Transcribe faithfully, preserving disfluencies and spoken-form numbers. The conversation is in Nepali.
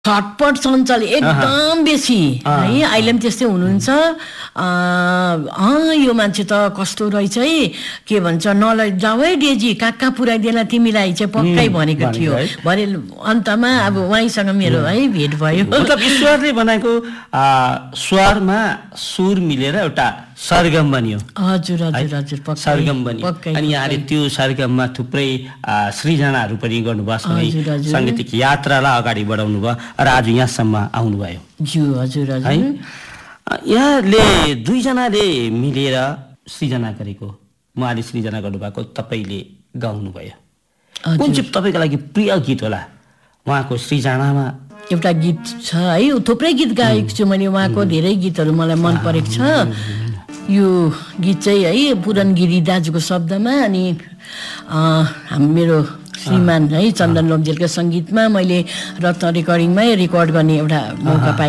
छटपट चञ्चल एकदम बेसी है। अहिले पनि त्यस्तै हुनुहुन्छ। अँ यो मान्छे त कस्तो रहेछ है, के भन्छ, नलैजाऊ है डेजी, कहाँ कहाँ पुऱ्याइदिएला तिमीलाई चाहिँ पक्कै भनेको थियो। भरे अन्तमा अब उहाँसँग मेरो है भेट भयो। मतलब ईश्वरले बनाएको स्वरमा सुर मिलेर एउटा सरगम बन्यो। हजुर हजुर हजुर पक्कै सरगम बन्यो। अनि यहाँले त्यो सरगममा थुप्रै सृजनाहरू पनि गर्नुभयो, साङ्गीतिक यात्रालाई अगाडि बढाउनु भयो र आज यहाँसम्म आउनुभयो। ज्यू हजुर हजुर। यहाँले दुईजनाले मिलेर सृजना गरेको, उहाँले सृजना गर्नुभएको, तपाईँले गाउनुभयो। कुन चाहिँ तपाईँको लागि प्रिय गीत होला उहाँको सृजनामा? एउटा गीत छ है, थुप्रै गीत गाएको छु मैले, उहाँको धेरै गीतहरू मलाई मन परेको छ। यो गीत चाहिँ है पुरनगिरी दाजुको शब्दमा अनि मेरो श्रीमान है चन्दन लम्जेलको सङ्गीतमा मैले रत्न रेकर्डिङमै रेकर्ड गर्ने एउटा मौका पाएँ।